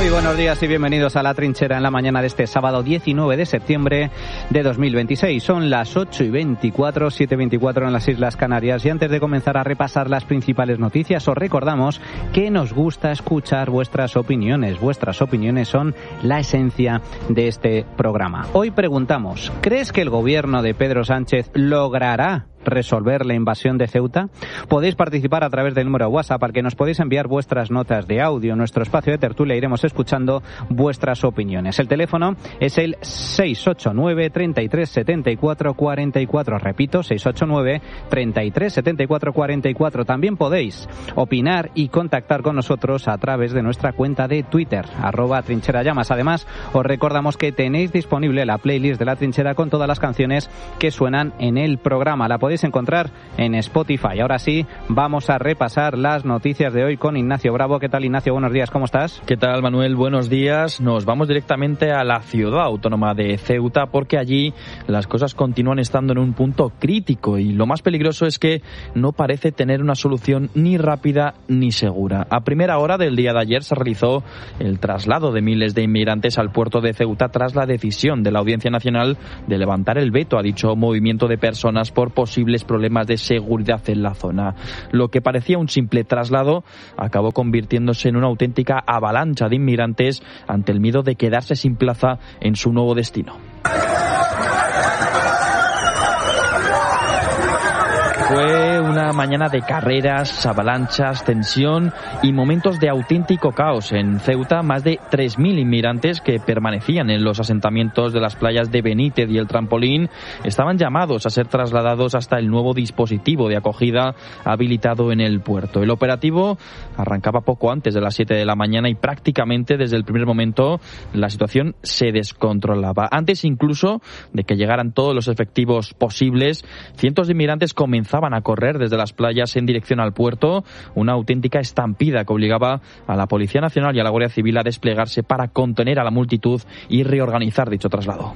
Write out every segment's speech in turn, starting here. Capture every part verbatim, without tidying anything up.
Muy buenos días y bienvenidos a La Trinchera en la mañana de este sábado diecinueve de septiembre de dos mil veintiséis. Son las ocho y veinticuatro, siete y veinticuatro en las Islas Canarias, y antes de comenzar a repasar las principales noticias os recordamos que nos gusta escuchar vuestras opiniones. Vuestras opiniones son la esencia de este programa. Hoy preguntamos, ¿crees que el gobierno de Pedro Sánchez logrará resolver la invasión de Ceuta? Podéis participar a través del número de WhatsApp al que nos podéis enviar vuestras notas de audio. En nuestro espacio de tertulia iremos escuchando vuestras opiniones. El teléfono es el seis ocho nueve, treinta y tres, setenta y cuatro, cuarenta y cuatro. Repito, seis ocho nueve, treinta y tres, setenta y cuatro, cuarenta y cuatro. También podéis opinar y contactar con nosotros a través de nuestra cuenta de Twitter, arroba trincherallamas. Además, os recordamos que tenéis disponible la playlist de La Trinchera con todas las canciones que suenan en el programa. La podéis encontrar en Spotify. Ahora sí, vamos a repasar las noticias de hoy con Ignacio Bravo. ¿Qué tal, Ignacio? Buenos días, ¿cómo estás? ¿Qué tal, Manuel? Buenos días. Nos vamos directamente a la ciudad autónoma de Ceuta porque allí las cosas continúan estando en un punto crítico y lo más peligroso es que no parece tener una solución ni rápida ni segura. A primera hora del día de ayer se realizó el traslado de miles de inmigrantes al puerto de Ceuta tras la decisión de la Audiencia Nacional de levantar el veto a dicho movimiento de personas por posibles problemas de seguridad en la zona. Lo que parecía un simple traslado acabó convirtiéndose en una auténtica avalancha de inmigrantes ante el miedo de quedarse sin plaza en su nuevo destino. Fue una mañana de carreras, avalanchas, tensión y momentos de auténtico caos. En Ceuta, más de tres mil inmigrantes que permanecían en los asentamientos de las playas de Benítez y El Trampolín estaban llamados a ser trasladados hasta el nuevo dispositivo de acogida habilitado en el puerto. El operativo arrancaba poco antes de las siete de la mañana y prácticamente desde el primer momento la situación se descontrolaba. Antes incluso de que llegaran todos los efectivos posibles, cientos de inmigrantes comenzaban a correr desde las playas en dirección al puerto, una auténtica estampida que obligaba a la Policía Nacional y a la Guardia Civil a desplegarse para contener a la multitud y reorganizar dicho traslado.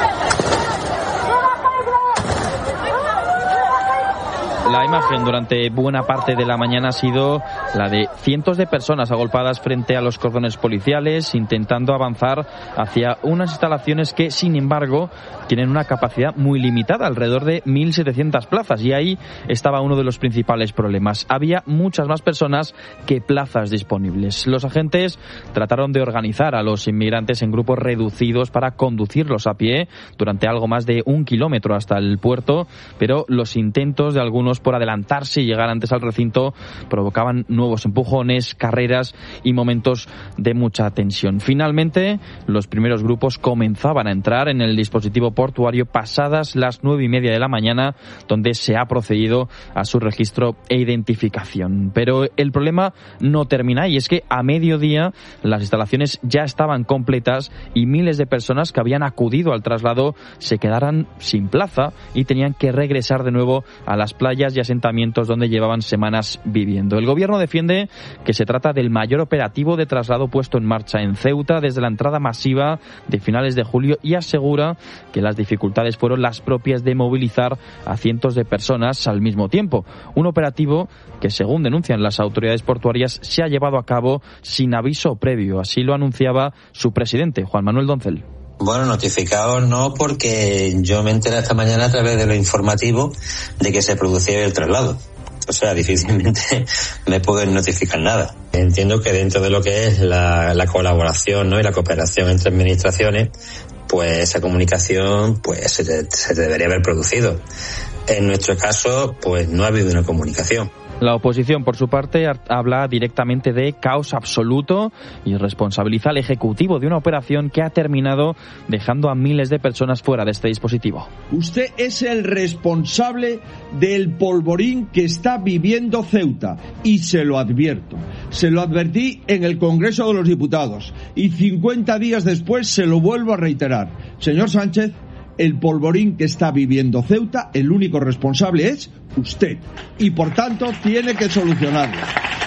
La imagen durante buena parte de la mañana ha sido la de cientos de personas agolpadas frente a los cordones policiales, intentando avanzar hacia unas instalaciones que, sin embargo, tienen una capacidad muy limitada, alrededor de mil setecientas plazas, y ahí estaba uno de los principales problemas. Había muchas más personas que plazas disponibles. Los agentes trataron de organizar a los inmigrantes en grupos reducidos para conducirlos a pie durante algo más de un kilómetro hasta el puerto, pero los intentos de algunos por adelantarse y llegar antes al recinto provocaban nuevos empujones, carreras y momentos de mucha tensión. Finalmente, los primeros grupos comenzaban a entrar en el dispositivo portuario pasadas las nueve y media de la mañana, donde se ha procedido a su registro e identificación. Pero el problema no termina, y es que a mediodía las instalaciones ya estaban completas y miles de personas que habían acudido al traslado se quedaran sin plaza y tenían que regresar de nuevo a las playas y asentamientos donde llevaban semanas viviendo. El gobierno defiende que se trata del mayor operativo de traslado puesto en marcha en Ceuta desde la entrada masiva de finales de julio y asegura que las dificultades fueron las propias de movilizar a cientos de personas al mismo tiempo. Un operativo que, según denuncian las autoridades portuarias, se ha llevado a cabo sin aviso previo. Así lo anunciaba su presidente, Juan Manuel Doncel. Bueno, notificados no, porque yo me enteré esta mañana a través de lo informativo de que se producía el traslado. O sea, difícilmente me pueden notificar nada. Entiendo que dentro de lo que es la, la colaboración, ¿no?, y la cooperación entre administraciones, pues esa comunicación pues se, se debería haber producido. En nuestro caso, pues no ha habido una comunicación. La oposición, por su parte, habla directamente de caos absoluto y responsabiliza al Ejecutivo de una operación que ha terminado dejando a miles de personas fuera de este dispositivo. Usted es el responsable del polvorín que está viviendo Ceuta, y se lo advierto. Se lo advertí en el Congreso de los Diputados y cincuenta días después se lo vuelvo a reiterar. Señor Sánchez, el polvorín que está viviendo Ceuta, el único responsable es usted, y por tanto tiene que solucionarlo.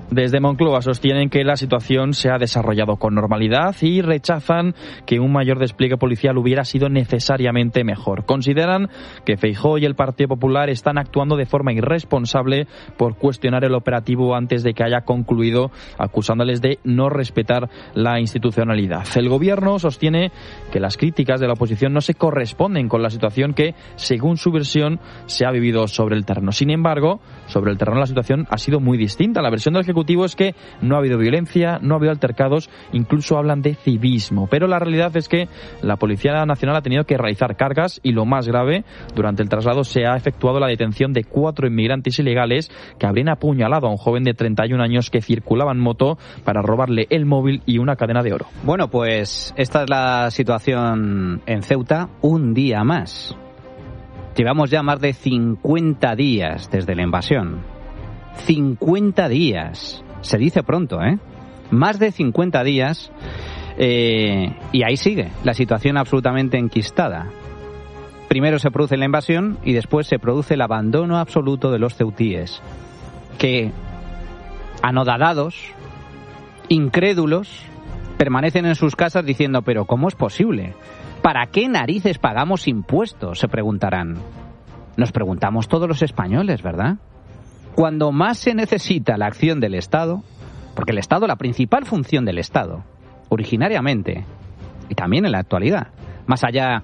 Desde Moncloa sostienen que la situación se ha desarrollado con normalidad y rechazan que un mayor despliegue policial hubiera sido necesariamente mejor. Consideran que Feijóo y el Partido Popular están actuando de forma irresponsable por cuestionar el operativo antes de que haya concluido, acusándoles de no respetar la institucionalidad. El Gobierno sostiene que las críticas de la oposición no se corresponden con la situación que, según su versión, se ha vivido sobre el terreno. Sin embargo, sobre el terreno la situación ha sido muy distinta. La versión del Ejecutivo es que no ha habido violencia, no ha habido altercados, incluso hablan de civismo. Pero la realidad es que la Policía Nacional ha tenido que realizar cargas y, lo más grave, durante el traslado se ha efectuado la detención de cuatro inmigrantes ilegales que habrían apuñalado a un joven de treinta y un años que circulaba en moto para robarle el móvil y una cadena de oro. Bueno, pues esta es la situación en Ceuta un día más. Llevamos ya más de cincuenta días desde la invasión. cincuenta días. Se dice pronto, ¿eh? Más de cincuenta días eh, y ahí sigue la situación absolutamente enquistada. Primero se produce la invasión y después se produce el abandono absoluto de los ceutíes, que, anodadados, incrédulos, permanecen en sus casas diciendo: ¿pero cómo es posible? ¿Para qué narices pagamos impuestos?, se preguntarán. Nos preguntamos todos los españoles, ¿verdad? Cuando más se necesita la acción del Estado, porque el Estado, la principal función del Estado, originariamente, y también en la actualidad, más allá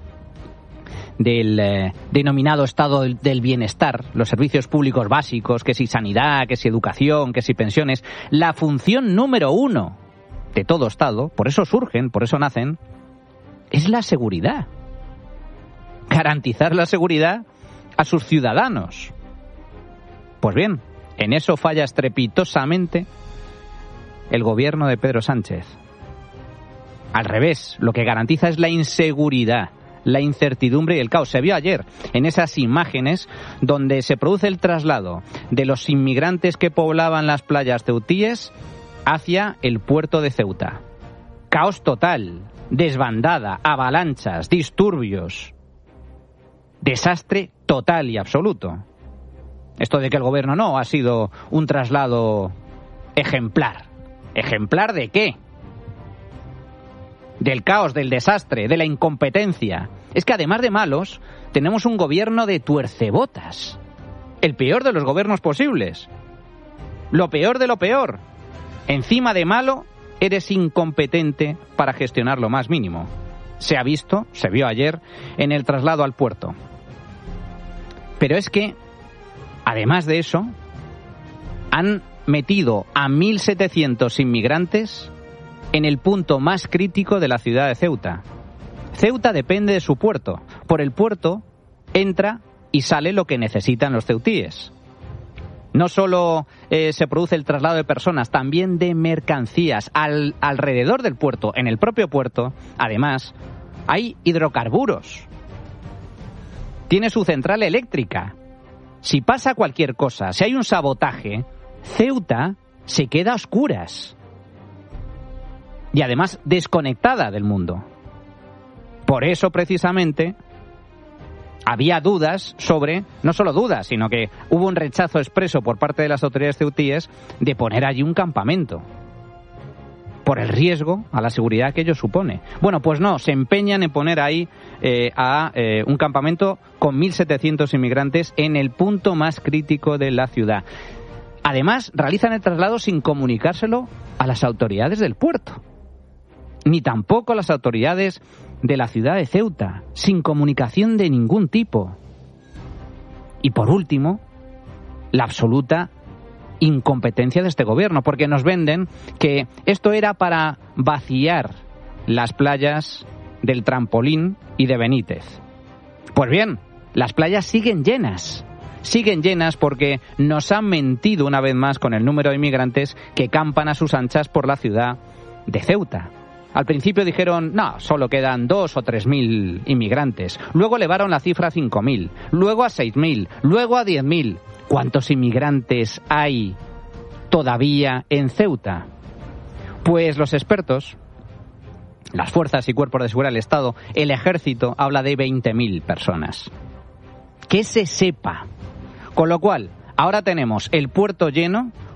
del eh, denominado Estado del, del bienestar, los servicios públicos básicos, que si sanidad, que si educación, que si pensiones, la función número uno de todo Estado, por eso surgen, por eso nacen, es la seguridad. Garantizar la seguridad a sus ciudadanos. Pues bien, en eso falla estrepitosamente el gobierno de Pedro Sánchez. Al revés, lo que garantiza es la inseguridad, la incertidumbre y el caos. Se vio ayer en esas imágenes donde se produce el traslado de los inmigrantes que poblaban las playas ceutíes hacia el puerto de Ceuta. Caos total, desbandada, avalanchas, disturbios, desastre total y absoluto. Esto de que el gobierno no ha sido un traslado ejemplar. ¿Ejemplar de qué? Del caos, del desastre, de la incompetencia. Es que además de malos, tenemos un gobierno de tuercebotas. El peor de los gobiernos posibles. Lo peor de lo peor. Encima de malo, eres incompetente para gestionar lo más mínimo. Se ha visto, se vio ayer, en el traslado al puerto. Pero es que, además de eso, han metido a mil setecientos inmigrantes en el punto más crítico de la ciudad de Ceuta. Ceuta depende de su puerto. Por el puerto entra y sale lo que necesitan los ceutíes. No solo eh, se produce el traslado de personas, también de mercancías. Al, alrededor del puerto, en el propio puerto, además, hay hidrocarburos. Tiene su central eléctrica. Si pasa cualquier cosa, si hay un sabotaje, Ceuta se queda a oscuras. Y además desconectada del mundo. Por eso, precisamente, había dudas sobre, no solo dudas, sino que hubo un rechazo expreso por parte de las autoridades ceutíes de poner allí un campamento. Por el riesgo a la seguridad que ello supone. Bueno, pues no, se empeñan en poner ahí eh, a eh, un campamento con mil setecientos inmigrantes en el punto más crítico de la ciudad. Además, realizan el traslado sin comunicárselo a las autoridades del puerto. Ni tampoco a las autoridades de la ciudad de Ceuta, sin comunicación de ningún tipo. Y por último, la absoluta incompetencia de este gobierno, porque nos venden que esto era para vaciar las playas del Trampolín y de Benítez. Pues bien, las playas siguen llenas, siguen llenas porque nos han mentido una vez más con el número de inmigrantes que campan a sus anchas por la ciudad de Ceuta. Al principio dijeron, no, solo quedan dos o tres mil inmigrantes. Luego elevaron la cifra a cinco mil, luego a seis mil, luego a diez mil. ¿Cuántos inmigrantes hay todavía en Ceuta? Pues los expertos, las fuerzas y cuerpos de seguridad del Estado, el ejército, habla de veinte mil personas. Que se sepa. Con lo cual, ahora tenemos el puerto lleno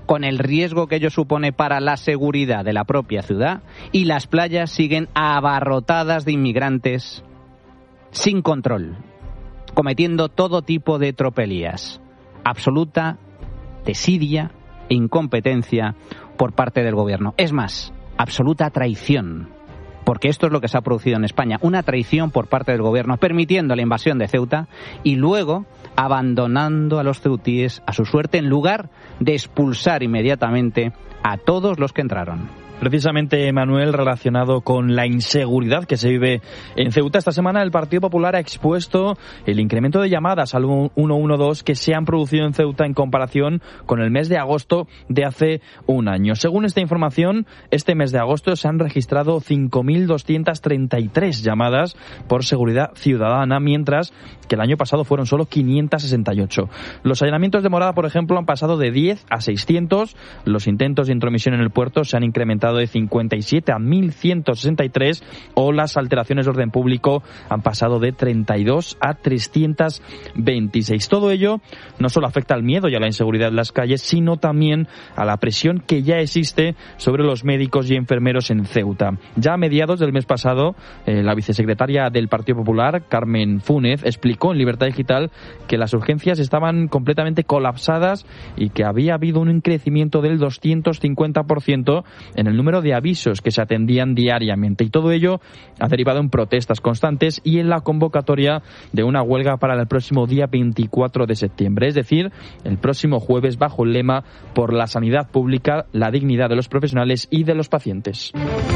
con el riesgo que ello supone para la seguridad de la propia ciudad, y las playas siguen abarrotadas de inmigrantes sin control, cometiendo todo tipo de tropelías. Absoluta desidia e incompetencia por parte del gobierno. Es más, absoluta traición, porque esto es lo que se ha producido en España, una traición por parte del gobierno, permitiendo la invasión de Ceuta y luego abandonando a los ceutíes a su suerte en lugar de expulsar inmediatamente a todos los que entraron. Precisamente, Manuel, relacionado con la inseguridad que se vive en Ceuta, esta semana el Partido Popular ha expuesto el incremento de llamadas al ciento doce que se han producido en Ceuta en comparación con el mes de agosto de hace un año. Según esta información, este mes de agosto se han registrado cinco mil doscientas treinta y tres llamadas por seguridad ciudadana, mientras que el año pasado fueron solo quinientas sesenta y ocho. Los allanamientos de morada, por ejemplo, han pasado de diez a seiscientos. Los intentos de intromisión en el puerto se han incrementado de cincuenta y siete a mil ciento sesenta y tres, o las alteraciones de orden público han pasado de treinta y dos a trescientos veintiséis. Todo ello no solo afecta al miedo y a la inseguridad en las calles, sino también a la presión que ya existe sobre los médicos y enfermeros en Ceuta. Ya a mediados del mes pasado, eh, la vicesecretaria del Partido Popular, Carmen Fúnez, explicó en Libertad Digital que las urgencias estaban completamente colapsadas y que había habido un crecimiento del doscientos cincuenta por ciento en el número de avisos que se atendían diariamente, y todo ello ha derivado en protestas constantes y en la convocatoria de una huelga para el próximo día veinticuatro de septiembre, es decir, el próximo jueves, bajo el lema "Por la sanidad pública, la dignidad de los profesionales y de los pacientes".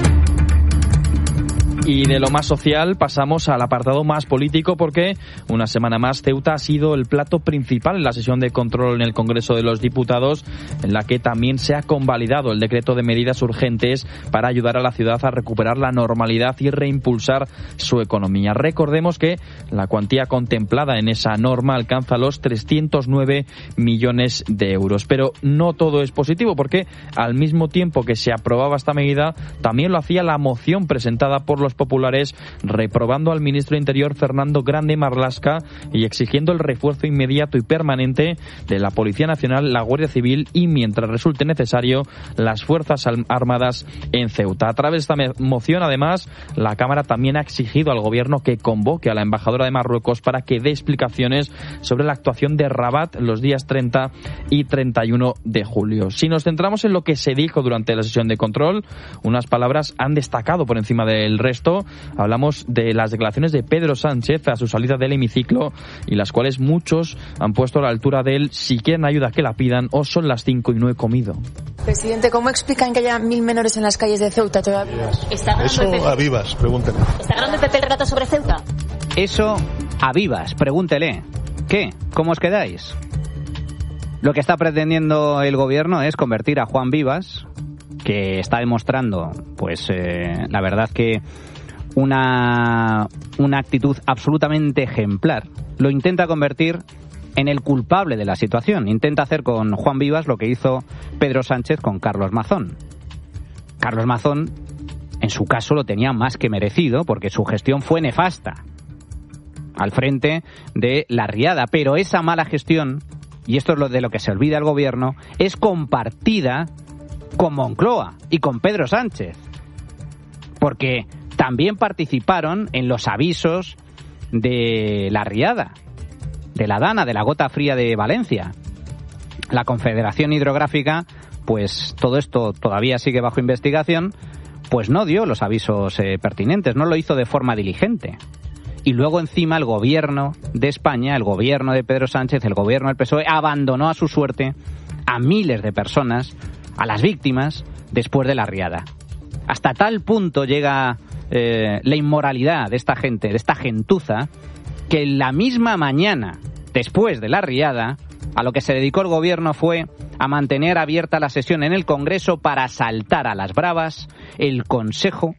Y de lo más social pasamos al apartado más político, porque una semana más Ceuta ha sido el plato principal en la sesión de control en el Congreso de los Diputados, en la que también se ha convalidado el decreto de medidas urgentes para ayudar a la ciudad a recuperar la normalidad y reimpulsar su economía. Recordemos que la cuantía contemplada en esa norma alcanza los trescientos nueve millones de euros. Pero no todo es positivo, porque al mismo tiempo que se aprobaba esta medida, también lo hacía la moción presentada por los populares, reprobando al ministro de Interior, Fernando Grande Marlaska, y exigiendo el refuerzo inmediato y permanente de la Policía Nacional, la Guardia Civil y, mientras resulte necesario, las Fuerzas Armadas en Ceuta. A través de esta moción, además, la Cámara también ha exigido al Gobierno que convoque a la embajadora de Marruecos para que dé explicaciones sobre la actuación de Rabat los días treinta y treinta y uno de julio. Si nos centramos en lo que se dijo durante la sesión de control, unas palabras han destacado por encima del resto. Hablamos de las declaraciones de Pedro Sánchez a su salida del hemiciclo, y las cuales muchos han puesto a la altura de él: si quieren ayuda que la pidan, o son las cinco y no he comido. Presidente, ¿cómo explican que haya mil menores en las calles de Ceuta todavía? Eso a vivas, pregúntele. ¿Está ganando el P P el relato sobre Ceuta? Eso a vivas, pregúntele. ¿Qué? ¿Cómo os quedáis? Lo que está pretendiendo el gobierno es convertir a Juan Vivas, que está demostrando, pues, eh, la verdad que una, una actitud absolutamente ejemplar. Lo intenta convertir en el culpable de la situación. Intenta hacer con Juan Vivas lo que hizo Pedro Sánchez con Carlos Mazón. Carlos Mazón, en su caso, lo tenía más que merecido, porque su gestión fue nefasta al frente de la Riada. Pero esa mala gestión, y esto es lo de lo que se olvida el gobierno, es compartida con Moncloa y con Pedro Sánchez, porque también participaron en los avisos de la Riada, de la Dana, de la gota fría de Valencia. La Confederación Hidrográfica, pues todo esto todavía sigue bajo investigación, pues no dio los avisos eh, pertinentes, no lo hizo de forma diligente. Y luego encima el gobierno de España, el gobierno de Pedro Sánchez, el gobierno del P S O E, abandonó a su suerte a miles de personas, a las víctimas, después de la Riada. Hasta tal punto llega eh, la inmoralidad de esta gente, de esta gentuza, que la misma mañana, después de la Riada, a lo que se dedicó el gobierno fue a mantener abierta la sesión en el Congreso para asaltar a las bravas el Consejo,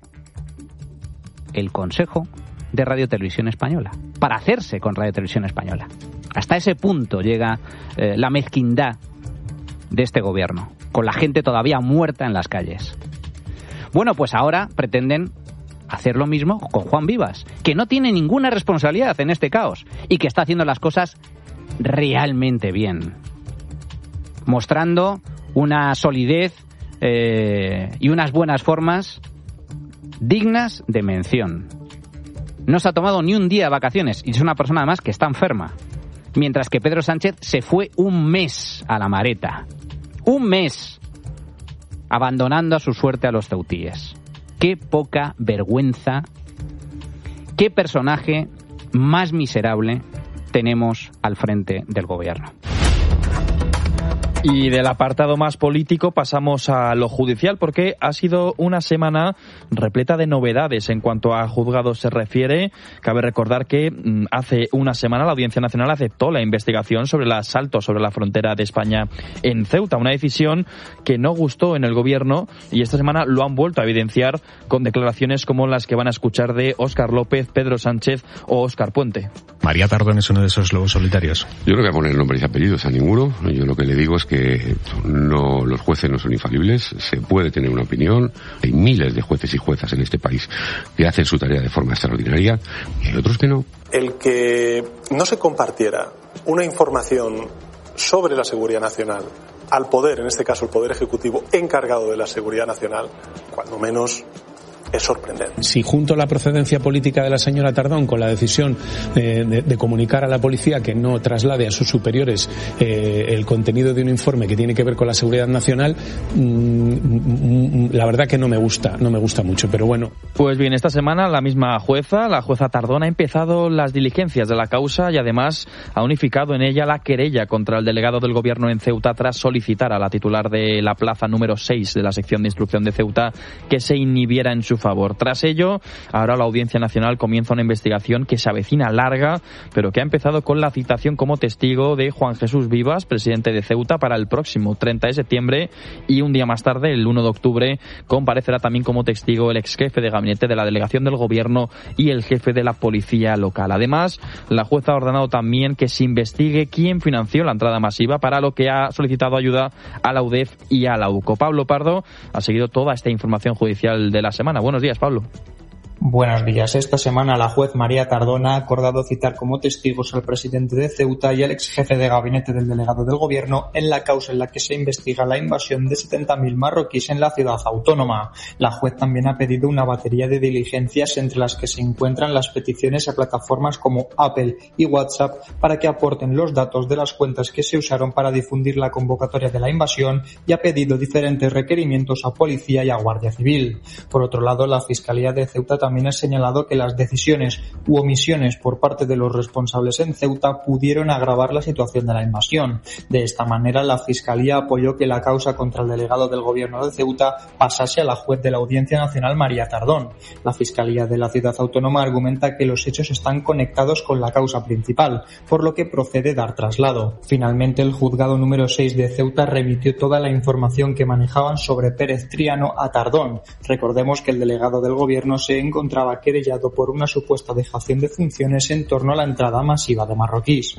el Consejo de Radio Televisión Española, para hacerse con Radio Televisión Española. Hasta ese punto llega eh, la mezquindad de este gobierno, con la gente todavía muerta en las calles. Bueno, pues ahora pretenden hacer lo mismo con Juan Vivas, que no tiene ninguna responsabilidad en este caos y que está haciendo las cosas realmente bien, mostrando una solidez eh, y unas buenas formas dignas de mención. No se ha tomado ni un día de vacaciones y es una persona además que está enferma. Mientras que Pedro Sánchez se fue un mes a la Mareta. Un mes. Abandonando a su suerte a los ceutíes. Qué poca vergüenza. Qué personaje más miserable tenemos al frente del gobierno. Y del apartado más político pasamos a lo judicial, porque ha sido una semana repleta de novedades en cuanto a juzgados se refiere. Cabe recordar que hace una semana la Audiencia Nacional aceptó la investigación sobre el asalto sobre la frontera de España en Ceuta, una decisión que no gustó en el gobierno y esta semana lo han vuelto a evidenciar con declaraciones como las que van a escuchar de Óscar López, Pedro Sánchez o Óscar Puente. María Tardón es uno de esos lobos solitarios. Yo no voy a poner nombres y apellidos a ninguno. Yo lo que le digo es que que no, los jueces no son infalibles, se puede tener una opinión, hay miles de jueces y juezas en este país que hacen su tarea de forma extraordinaria y hay otros que no. El que no se compartiera una información sobre la seguridad nacional al poder, en este caso el Poder Ejecutivo encargado de la seguridad nacional, cuando menos es sorprendente. Si junto la procedencia política de la señora Tardón con la decisión eh, de, de comunicar a la policía que no traslade a sus superiores eh, el contenido de un informe que tiene que ver con la seguridad nacional, mmm, la verdad que no me gusta, no me gusta mucho, pero bueno. Pues bien, esta semana la misma jueza, la jueza Tardón, ha empezado las diligencias de la causa y además ha unificado en ella la querella contra el delegado del gobierno en Ceuta tras solicitar a la titular de la plaza número seis de la sección de instrucción de Ceuta que se inhibiera en su favor. Tras ello, ahora la Audiencia Nacional comienza una investigación que se avecina larga, pero que ha empezado con la citación como testigo de Juan Jesús Vivas, presidente de Ceuta, para el próximo treinta de septiembre, y un día más tarde, el uno de octubre, comparecerá también como testigo el ex jefe de gabinete de la delegación del gobierno y el jefe de la policía local. Además, la jueza ha ordenado también que se investigue quién financió la entrada masiva, para lo que ha solicitado ayuda a la U D E F y a la U C O. Pablo Pardo ha seguido toda esta información judicial de la semana. Buenos días, Pablo. Buenos días. Esta semana la juez María Tardón ha acordado citar como testigos al presidente de Ceuta y al ex jefe de gabinete del delegado del gobierno en la causa en la que se investiga la invasión de setenta mil marroquíes en la ciudad autónoma. La juez también ha pedido una batería de diligencias, entre las que se encuentran las peticiones a plataformas como Apple y WhatsApp para que aporten los datos de las cuentas que se usaron para difundir la convocatoria de la invasión, y ha pedido diferentes requerimientos a policía y a Guardia Civil. Por otro lado, la Fiscalía de Ceuta también También ha señalado que las decisiones u omisiones por parte de los responsables en Ceuta pudieron agravar la situación de la invasión. De esta manera, la Fiscalía apoyó que la causa contra el delegado del gobierno de Ceuta pasase a la juez de la Audiencia Nacional, María Tardón. La Fiscalía de la ciudad autónoma argumenta que los hechos están conectados con la causa principal, por lo que procede dar traslado. Finalmente, el juzgado número seis de Ceuta remitió toda la información que manejaban sobre Pérez Triano a Tardón. Recordemos que el delegado del gobierno se encontraba encontraba querellado por una supuesta dejación de funciones en torno a la entrada masiva de marroquíes.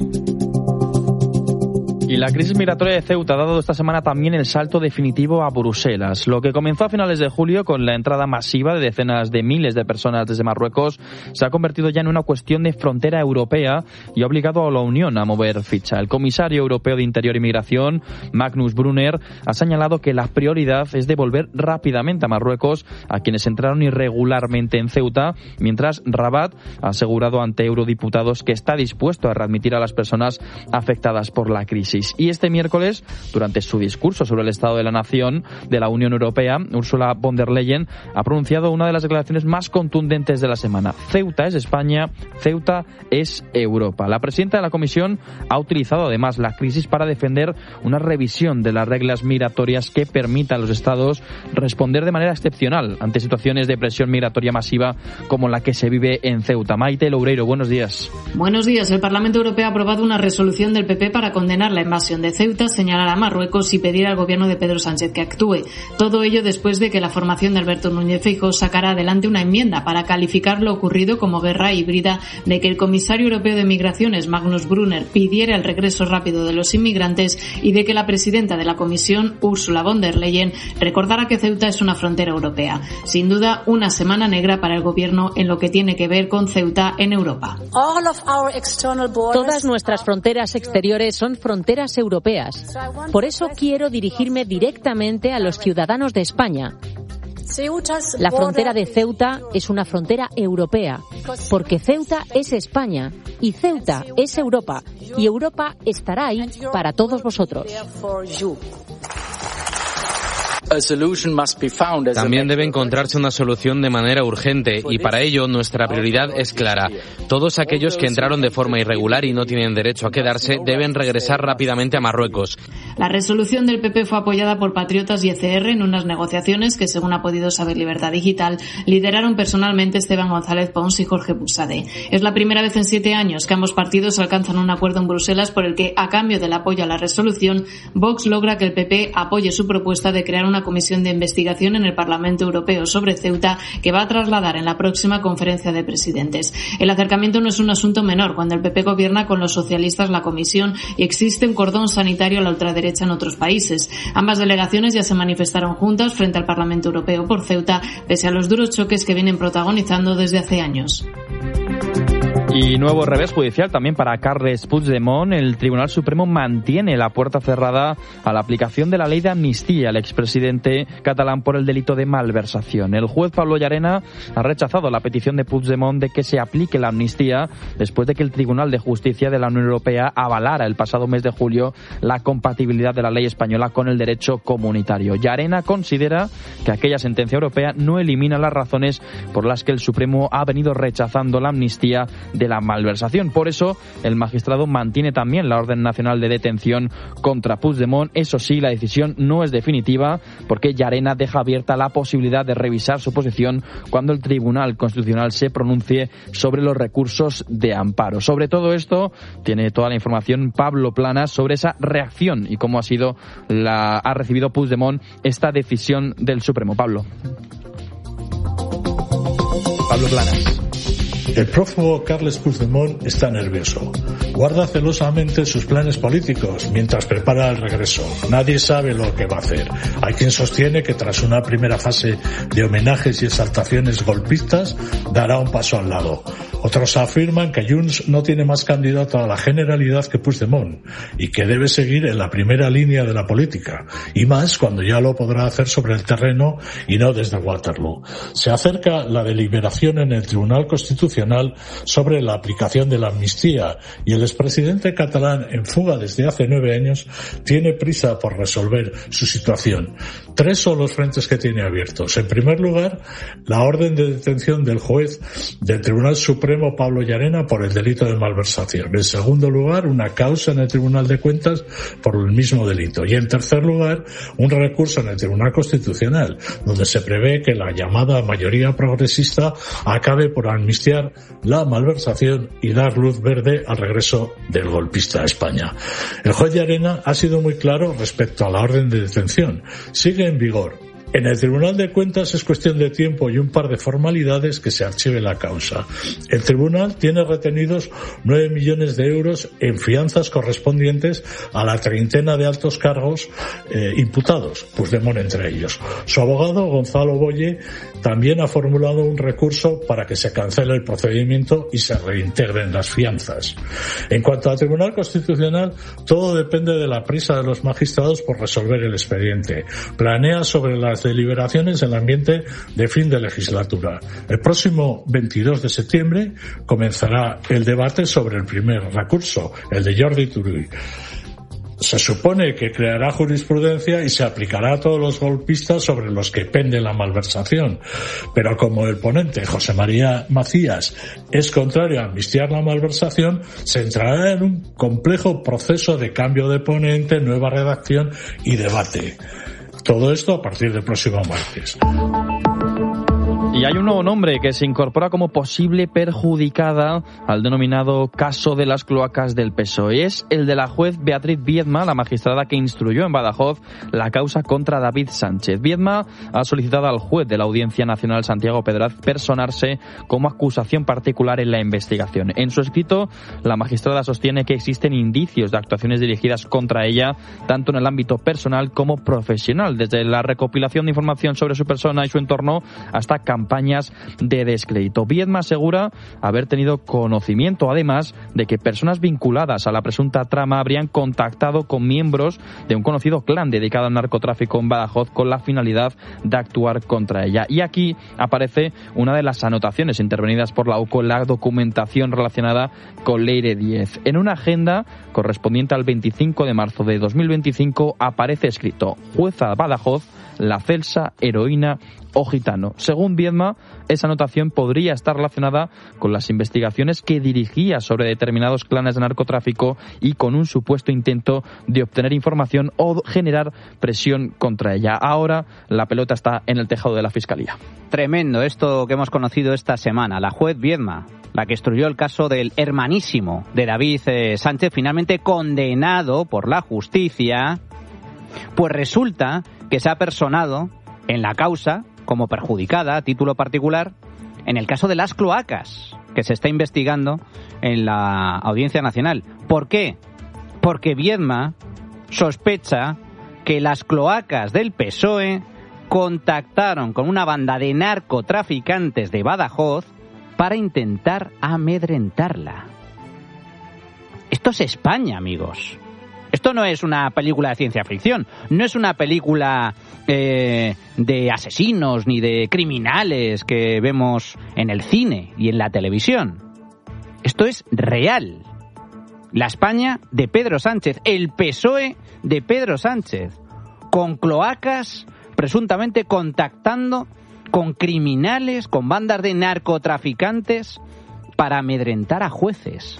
Y la crisis migratoria de Ceuta ha dado esta semana también el salto definitivo a Bruselas. Lo que comenzó a finales de julio con la entrada masiva de decenas de miles de personas desde Marruecos se ha convertido ya en una cuestión de frontera europea y ha obligado a la Unión a mover ficha. El comisario europeo de Interior y Migración, Magnus Brunner, ha señalado que la prioridad es devolver rápidamente a Marruecos a quienes entraron irregularmente en Ceuta, mientras Rabat ha asegurado ante eurodiputados que está dispuesto a readmitir a las personas afectadas por la crisis. Y este miércoles, durante su discurso sobre el Estado de la Nación de la Unión Europea, Ursula von der Leyen ha pronunciado una de las declaraciones más contundentes de la semana. Ceuta es España, Ceuta es Europa. La presidenta de la Comisión ha utilizado además la crisis para defender una revisión de las reglas migratorias que permita a los Estados responder de manera excepcional ante situaciones de presión migratoria masiva como la que se vive en Ceuta. Maite Loureiro, buenos días. Buenos días. El Parlamento Europeo ha aprobado una resolución del P P para condenar la invasión de Ceuta, señalar a Marruecos y pedir al gobierno de Pedro Sánchez que actúe. Todo ello después de que la formación de Alberto Núñez Feijóo sacara adelante una enmienda para calificar lo ocurrido como guerra híbrida, de que el comisario europeo de Migraciones, Magnus Brunner, pidiera el regreso rápido de los inmigrantes y de que la presidenta de la Comisión, Ursula von der Leyen, recordara que Ceuta es una frontera europea. Sin duda, una semana negra para el gobierno en lo que tiene que ver con Ceuta en Europa. Todas nuestras fronteras exteriores son fronteras fronteras europeas. Por eso quiero dirigirme directamente a los ciudadanos de España. La frontera de Ceuta es una frontera europea, porque Ceuta es España y Ceuta es Europa, y Europa estará ahí para todos vosotros. También debe encontrarse una solución de manera urgente y para ello nuestra prioridad es clara. Todos aquellos que entraron de forma irregular y no tienen derecho a quedarse deben regresar rápidamente a Marruecos. La resolución del P P fue apoyada por patriotas y E C R en unas negociaciones que, según ha podido saber Libertad Digital, lideraron personalmente Esteban González Pons y Jorge Buxade. Es la primera vez en siete años que ambos partidos alcanzan un acuerdo en Bruselas por el que, a cambio del apoyo a la resolución, Vox logra que el P P apoye su propuesta de crear una comisión de investigación en el Parlamento Europeo sobre Ceuta que va a trasladar en la próxima conferencia de presidentes. El acercamiento no es un asunto menor cuando el P P gobierna con los socialistas la comisión y existe un cordón sanitario a la ultraderecha en otros países. Ambas delegaciones ya se manifestaron juntas frente al Parlamento Europeo por Ceuta, pese a los duros choques que vienen protagonizando desde hace años. Y nuevo revés judicial también para Carles Puigdemont. El Tribunal Supremo mantiene la puerta cerrada a la aplicación de la ley de amnistía al expresidente catalán por el delito de malversación. El juez Pablo Llarena ha rechazado la petición de Puigdemont de que se aplique la amnistía después de que el Tribunal de Justicia de la Unión Europea avalara el pasado mes de julio la compatibilidad de la ley española con el derecho comunitario. Llarena considera que aquella sentencia europea no elimina las razones por las que el Supremo ha venido rechazando la amnistía de la malversación. Por eso, el magistrado mantiene también la orden nacional de detención contra Puigdemont. Eso sí, la decisión no es definitiva porque Llarena deja abierta la posibilidad de revisar su posición cuando el Tribunal Constitucional se pronuncie sobre los recursos de amparo. Sobre todo esto tiene toda la información Pablo Planas sobre esa reacción y cómo ha sido la ha recibido Puigdemont esta decisión del Supremo. Pablo. Pablo Planas. El prófugo Carles Puigdemont está nervioso. Guarda celosamente sus planes políticos mientras prepara el regreso. Nadie sabe lo que va a hacer. Hay quien sostiene que tras una primera fase de homenajes y exaltaciones golpistas dará un paso al lado. Otros afirman que Junts no tiene más candidato a la Generalidad que Puigdemont y que debe seguir en la primera línea de la política, y más cuando ya lo podrá hacer sobre el terreno y no desde Waterloo. Se acerca la deliberación en el Tribunal Constitucional sobre la aplicación de la amnistía y el expresidente catalán, en fuga desde hace nueve años, tiene prisa por resolver su situación. Tres son los frentes que tiene abiertos. En primer lugar, la orden de detención del juez del Tribunal Supremo Pablo Llarena por el delito de malversación. En segundo lugar, una causa en el Tribunal de Cuentas por el mismo delito. Y en tercer lugar, un recurso en el Tribunal Constitucional, donde se prevé que la llamada mayoría progresista acabe por amnistiar la malversación y dar luz verde al regreso del golpista a España. El juez Llarena ha sido muy claro respecto a la orden de detención. Sigue en vigor. En el Tribunal de Cuentas es cuestión de tiempo y un par de formalidades que se archive la causa. El tribunal tiene retenidos nueve millones de euros en fianzas correspondientes a la treintena de altos cargos eh, imputados, Puigdemont entre ellos. Su abogado, Gonzalo Boye, también ha formulado un recurso para que se cancele el procedimiento y se reintegren las fianzas. En cuanto al Tribunal Constitucional, todo depende de la prisa de los magistrados por resolver el expediente. Planea sobre las deliberaciones en el ambiente de fin de legislatura. El próximo veintidós de septiembre comenzará el debate sobre el primer recurso, el de Jordi Turull. Se supone que creará jurisprudencia y se aplicará a todos los golpistas sobre los que pende la malversación. Pero como el ponente, José María Macías, es contrario a amnistiar la malversación, se entrará en un complejo proceso de cambio de ponente, nueva redacción y debate. Todo esto a partir del próximo martes. Y hay un nuevo nombre que se incorpora como posible perjudicada al denominado caso de las cloacas del P S O E. Es el de la juez Beatriz Viedma, la magistrada que instruyó en Badajoz la causa contra David Sánchez. Viedma ha solicitado al juez de la Audiencia Nacional, Santiago Pedraz, personarse como acusación particular en la investigación. En su escrito, la magistrada sostiene que existen indicios de actuaciones dirigidas contra ella, tanto en el ámbito personal como profesional, desde la recopilación de información sobre su persona y su entorno hasta campañas campañas de descrédito. Viedma asegura haber tenido conocimiento, además, de que personas vinculadas a la presunta trama habrían contactado con miembros de un conocido clan dedicado al narcotráfico en Badajoz con la finalidad de actuar contra ella. Y aquí aparece una de las anotaciones intervenidas por la U C O en la documentación relacionada con Leire diez. En una agenda correspondiente al veinticinco de marzo de dos mil veinticinco aparece escrito: jueza Badajoz, la Celsa, heroína o gitano. Según Viedma, esa anotación podría estar relacionada con las investigaciones que dirigía sobre determinados clanes de narcotráfico y con un supuesto intento de obtener información o generar presión contra ella. Ahora la pelota está en el tejado de la Fiscalía. Tremendo esto que hemos conocido esta semana. La juez Viedma, la que instruyó el caso del hermanísimo de David eh, Sánchez, finalmente condenado por la justicia, pues resulta que se ha personado en la causa como perjudicada a título particular en el caso de las cloacas que se está investigando en la Audiencia Nacional. ¿Por qué? Porque Viedma sospecha que las cloacas del P S O E contactaron con una banda de narcotraficantes de Badajoz para intentar amedrentarla. Esto es España, amigos. Esto no es una película de ciencia ficción, no es una película eh, de asesinos ni de criminales que vemos en el cine y en la televisión. Esto es real. La España de Pedro Sánchez, el P S O E de Pedro Sánchez, con cloacas presuntamente contactando con criminales, con bandas de narcotraficantes para amedrentar a jueces.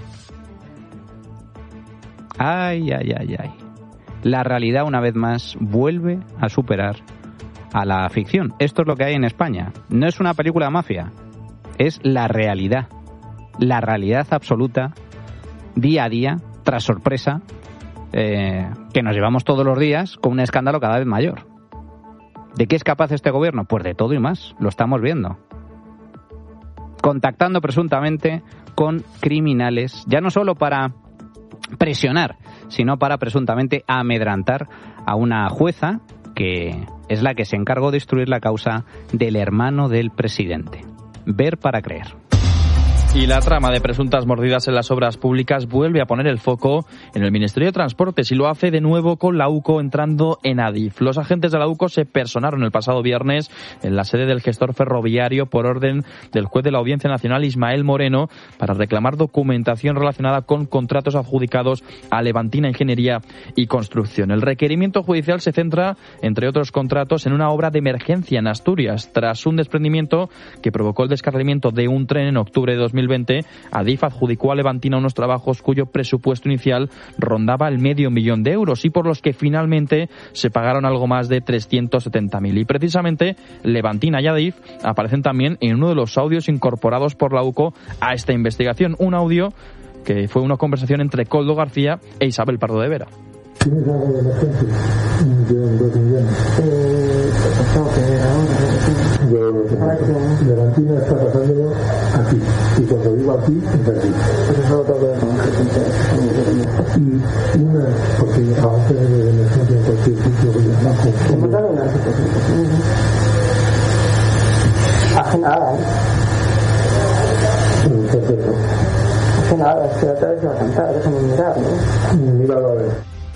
Ay, ay, ay, ay. La realidad, una vez más, vuelve a superar a la ficción. Esto es lo que hay en España. No es una película de mafia, es la realidad. La realidad absoluta, día a día, tras sorpresa, eh, que nos llevamos todos los días con un escándalo cada vez mayor. ¿De qué es capaz este gobierno? Pues de todo y más, lo estamos viendo. Contactando presuntamente con criminales, ya no solo para presionar, sino para presuntamente amedrentar a una jueza que es la que se encargó de instruir la causa del hermano del presidente. Ver para creer. Y la trama de presuntas mordidas en las obras públicas vuelve a poner el foco en el Ministerio de Transportes y lo hace de nuevo con la U C O entrando en Adif. Los agentes de la U C O se personaron el pasado viernes en la sede del gestor ferroviario por orden del juez de la Audiencia Nacional Ismael Moreno para reclamar documentación relacionada con contratos adjudicados a Levantina Ingeniería y Construcción. El requerimiento judicial se centra, entre otros contratos, en una obra de emergencia en Asturias. Tras un desprendimiento que provocó el descarrilamiento de un tren en octubre de dos mil veinte, Adif adjudicó a Levantina unos trabajos cuyo presupuesto inicial rondaba el medio millón de euros y por los que finalmente se pagaron algo más de trescientos setenta mil. Y precisamente Levantina y Adif aparecen también en uno de los audios incorporados por la U C O a esta investigación. Un audio que fue una conversación entre Koldo García e Isabel Pardo de Vera. ¿Tienes algo de emergencia? De dos millones. Eh, tengo que ver ahora. De Levantina está pasándolo aquí. Y cuando digo aquí, es aquí. Pero eso lo tengo que ver con emergencia. Y una, porque a veces de emergencia en cualquier sitio que ya bajo. Hemos dado una situación. Hace nada, ¿eh? Perfecto. Hace nada, es que otra vez va a cantar, déjame mirar, ¿no? Míralo a ver.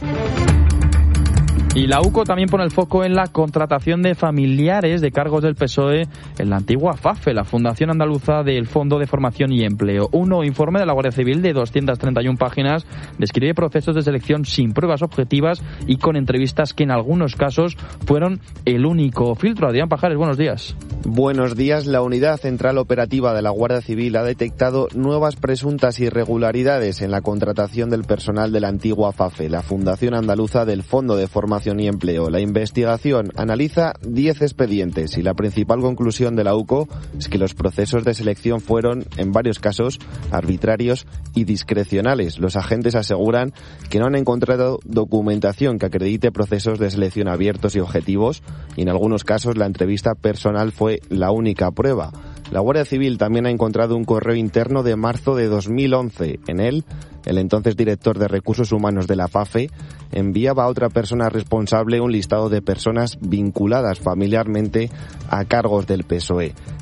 Y la U C O también pone el foco en la contratación de familiares de cargos del P S O E en la antigua FAFE, la Fundación Andaluza del Fondo de Formación y Empleo. Un nuevo informe de la Guardia Civil de doscientas treinta y una páginas describe procesos de selección sin pruebas objetivas y con entrevistas que en algunos casos fueron el único filtro. Adrián Pajares, buenos días. Buenos días. La Unidad Central Operativa de la Guardia Civil ha detectado nuevas presuntas irregularidades en la contratación del personal de la antigua FAFE, la Fundación Andaluza del Fondo de Formación y Empleo. La investigación analiza diez expedientes y la principal conclusión de la U C O es que los procesos de selección fueron, en varios casos, arbitrarios y discrecionales. Los agentes aseguran que no han encontrado documentación que acredite procesos de selección abiertos y objetivos y en algunos casos la entrevista personal fue la única prueba. La Guardia Civil también ha encontrado un correo interno de marzo de dos mil once. En él, el entonces director de Recursos Humanos de la FAFE enviaba a otra persona responsable un listado de personas vinculadas familiarmente a cargos del P S O E.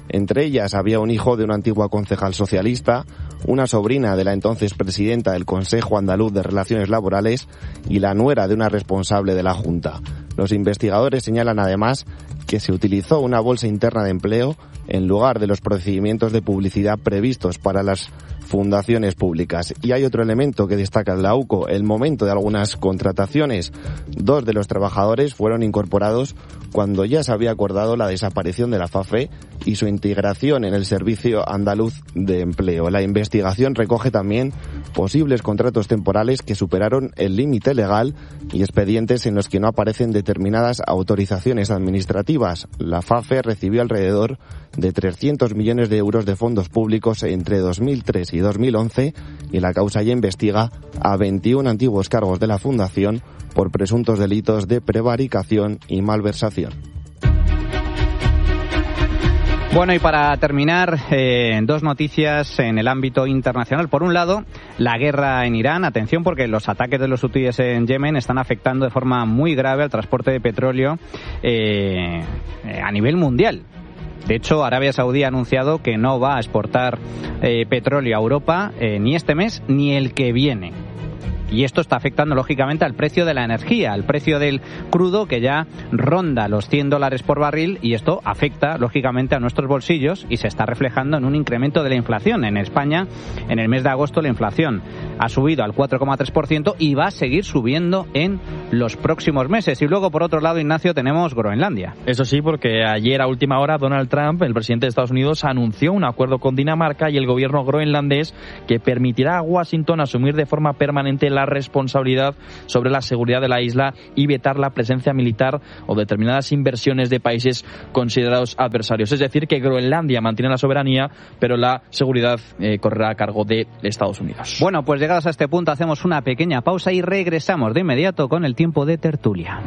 Entre ellas había un hijo de una antigua concejal socialista, una sobrina de la entonces presidenta del Consejo Andaluz de Relaciones Laborales y la nuera de una responsable de la Junta. Los investigadores señalan además que se utilizó una bolsa interna de empleo en lugar de los procedimientos de publicidad previstos para las fundaciones públicas. Y hay otro elemento que destaca la U C O, el momento de algunas contrataciones. Dos de los trabajadores fueron incorporados cuando ya se había acordado la desaparición de la FAFE y su integración en el Servicio Andaluz de Empleo. La investigación recoge también posibles contratos temporales que superaron el límite legal y expedientes en los que no aparecen determinadas autorizaciones administrativas. La FAFE recibió alrededor de trescientos millones de euros de fondos públicos entre dos mil tres y dos mil once y la causa ya investiga a veintiún antiguos cargos de la Fundación por presuntos delitos de prevaricación y malversación. Bueno, y para terminar, eh, dos noticias en el ámbito internacional. Por un lado, la guerra en Irán. Atención, porque los ataques de los hutíes en Yemen están afectando de forma muy grave al transporte de petróleo eh, a nivel mundial. De hecho, Arabia Saudí ha anunciado que no va a exportar eh, petróleo a Europa eh, ni este mes ni el que viene. Y esto está afectando, lógicamente, al precio de la energía, al precio del crudo, que ya ronda los cien dólares por barril, y esto afecta, lógicamente, a nuestros bolsillos y se está reflejando en un incremento de la inflación. En España, en el mes de agosto, la inflación ha subido al cuatro coma tres por ciento y va a seguir subiendo en los próximos meses. Y luego, por otro lado, Ignacio, tenemos Groenlandia. Eso sí, porque ayer a última hora Donald Trump, el presidente de Estados Unidos, anunció un acuerdo con Dinamarca y el gobierno groenlandés que permitirá a Washington asumir de forma permanente la responsabilidad sobre la seguridad de la isla y vetar la presencia militar o determinadas inversiones de países considerados adversarios. Es decir, que Groenlandia mantiene la soberanía, pero la seguridad eh, correrá a cargo de Estados Unidos. Bueno, pues llegados a este punto hacemos una pequeña pausa y regresamos de inmediato con el tiempo de tertulia.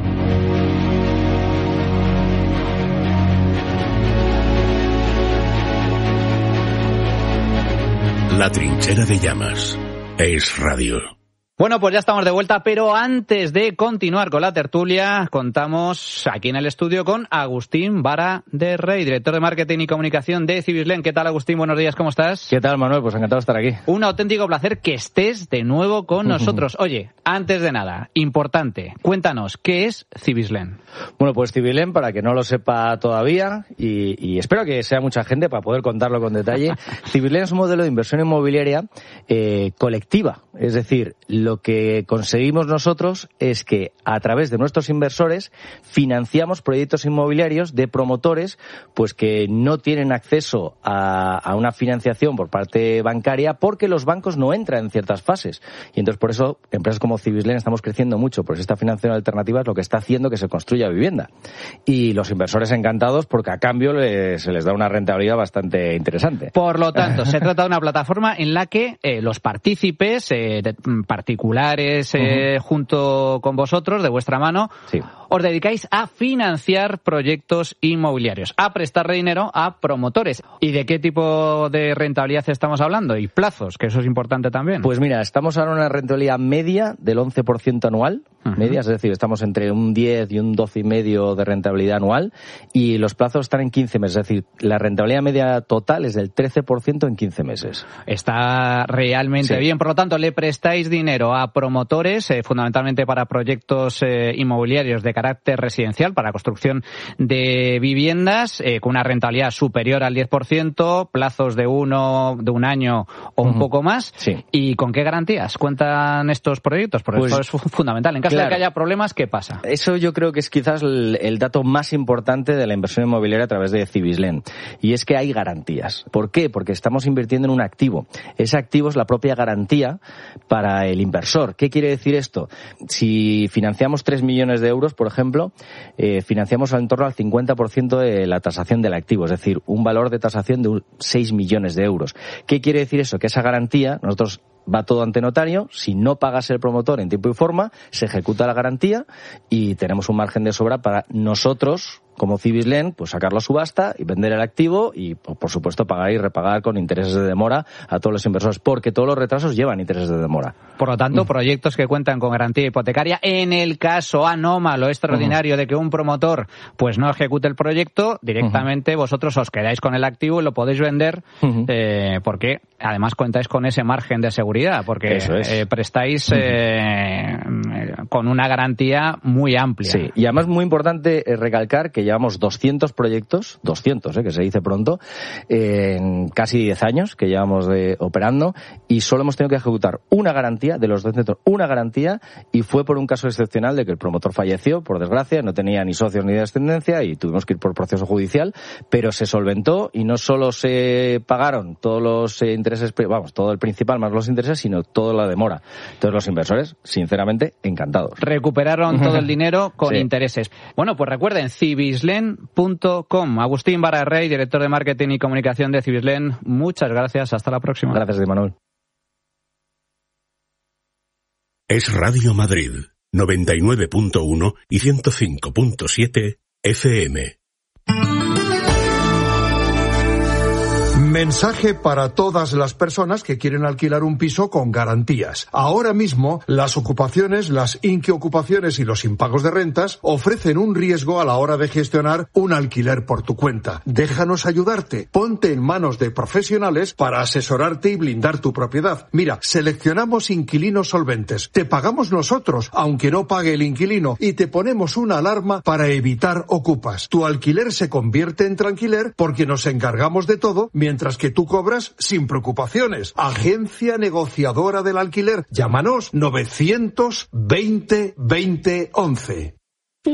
La trinchera de llamas es radio. Bueno, pues ya estamos de vuelta, pero antes de continuar con la tertulia, contamos aquí en el estudio con Agustín Vara de Rey, director de Marketing y Comunicación de Cibislen. ¿Qué tal, Agustín? Buenos días, ¿cómo estás? ¿Qué tal, Manuel? Pues encantado de estar aquí. Un auténtico placer que estés de nuevo con nosotros. Oye, antes de nada, importante, cuéntanos, ¿qué es Cibislen? Bueno, pues Cibislen, para que no lo sepa todavía, y, y espero que sea mucha gente para poder contarlo con detalle, Cibislen es un modelo de inversión inmobiliaria eh, colectiva, es decir, lo que conseguimos nosotros es que a través de nuestros inversores financiamos proyectos inmobiliarios de promotores pues que no tienen acceso a, a una financiación por parte bancaria porque los bancos no entran en ciertas fases. Y entonces por eso empresas como Cibislen estamos creciendo mucho, pues esta financiación alternativa es lo que está haciendo que se construya vivienda. Y los inversores encantados porque a cambio les, se les da una rentabilidad bastante interesante. Por lo tanto, se trata de una plataforma en la que eh, los partícipes eh, de, particulares eh, uh-huh. junto con vosotros, de vuestra mano, sí. os dedicáis a financiar proyectos inmobiliarios, a prestarle dinero a promotores. ¿Y de qué tipo de rentabilidad estamos hablando? Y plazos, que eso es importante también. Pues mira, estamos ahora en una rentabilidad media del once por ciento anual, uh-huh. media, es decir, estamos entre un diez y un doce y medio de rentabilidad anual, y los plazos están en quince meses, es decir, la rentabilidad media total es del trece por ciento en quince meses. Está realmente sí. bien, por lo tanto, le prestáis dinero a promotores, eh, fundamentalmente para proyectos eh, inmobiliarios de carácter residencial, para construcción de viviendas, eh, con una rentabilidad superior al diez por ciento, plazos de uno, de un año o uh-huh. un poco más. Sí. ¿Y con qué garantías cuentan estos proyectos? Porque pues, eso es fundamental. En caso claro. de que haya problemas, ¿qué pasa? Eso yo creo que es quizás el, el dato más importante de la inversión inmobiliaria a través de Cibislen. Y es que hay garantías. ¿Por qué? Porque estamos invirtiendo en un activo. Ese activo es la propia garantía para el inversor. ¿Qué quiere decir esto? Si financiamos tres millones de euros, por ejemplo, eh, financiamos en torno al cincuenta por ciento de la tasación del activo, es decir, un valor de tasación de seis millones de euros. ¿Qué quiere decir eso? Que esa garantía, nosotros va todo ante notario, si no pagas el promotor en tiempo y forma, se ejecuta la garantía y tenemos un margen de sobra para nosotros como Cibislen, pues sacarlo a subasta y vender el activo y, por supuesto, pagar y repagar con intereses de demora a todos los inversores, porque todos los retrasos llevan intereses de demora. Por lo tanto, mm. proyectos que cuentan con garantía hipotecaria, en el caso anómalo, extraordinario, uh-huh. de que un promotor pues no ejecute el proyecto, directamente uh-huh. vosotros os quedáis con el activo y lo podéis vender, uh-huh. eh, porque además contáis con ese margen de seguridad, porque es. eh, prestáis uh-huh. eh, con una garantía muy amplia. Sí, y además muy importante recalcar que llevamos doscientos proyectos, doscientos, eh, que se dice pronto, eh, en casi diez años que llevamos de, operando, y solo hemos tenido que ejecutar una garantía de los doscientos, una garantía, y fue por un caso excepcional de que el promotor falleció, por desgracia, no tenía ni socios ni descendencia y tuvimos que ir por proceso judicial, pero se solventó y no solo se pagaron todos los eh, intereses, vamos, todo el principal más los intereses, sino toda la demora. Entonces los inversores, sinceramente, encantados. Recuperaron todo el dinero con sí. intereses. Bueno, pues recuerden, cibislen punto com. Agustín Bararrey, director de marketing y comunicación de Cibislen, muchas gracias. Hasta la próxima. Gracias, Manuel. Es Radio Madrid, noventa y nueve punto uno y ciento cinco punto siete F M. Mensaje para todas las personas que quieren alquilar un piso con garantías. Ahora mismo, las ocupaciones, las inquiocupaciones y los impagos de rentas ofrecen un riesgo a la hora de gestionar un alquiler por tu cuenta. Déjanos ayudarte. Ponte en manos de profesionales para asesorarte y blindar tu propiedad. Mira, seleccionamos inquilinos solventes. Te pagamos nosotros, aunque no pague el inquilino, y te ponemos una alarma para evitar ocupas. Tu alquiler se convierte en tranquiler porque nos encargamos de todo, mientras que tú cobras sin preocupaciones. Agencia negociadora del alquiler. Llámanos novecientos veinte veinte once.